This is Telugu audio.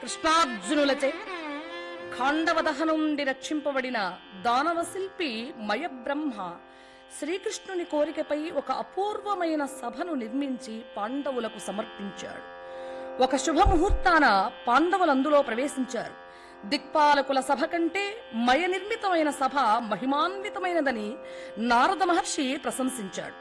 కృష్ణార్జునులచే ఖాండవ దహనం నుండి రక్షింపబడిన దానవ శిల్పి మయబ్రహ్మ శ్రీకృష్ణుని కోరికపై ఒక అపూర్వమైన సభను నిర్మించి పాండవులకు సమర్పించాడు. ఒక శుభముహూర్తాన పాండవులు అందులో ప్రవేశించారు. దిక్పాలకుల సభ కంటే మయ నిర్మితమైన సభ మహిమాన్వితమైనదని నారద మహర్షి ప్రశంసించాడు.